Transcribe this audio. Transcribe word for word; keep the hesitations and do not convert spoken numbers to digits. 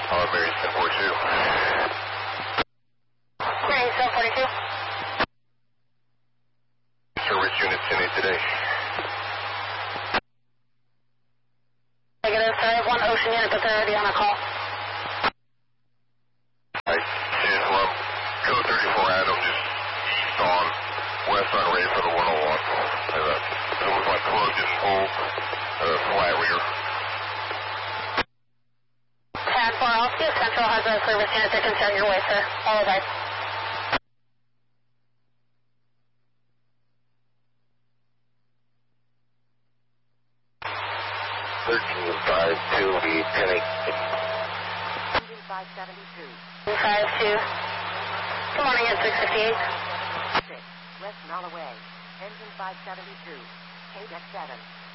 Hello, Mary seven forty-two. Mary seven forty-two. Service unit ten eight today. Negative, sorry, one Ocean unit, but they're already on a call. Alright, ten from code thirty-four Adam, just east on, west on, ready for the one oh one. Uh, it looks like plug didn't pull, uh, flat rear. ten four, I'll see if Central has a service unit that can start your way, sir. All right. thirteen five two, be ten eight. Engine five seventy-two. five two. Good morning at six fifty-eight. six, West Nolaway. Engine five seventy-two. K D E C seven.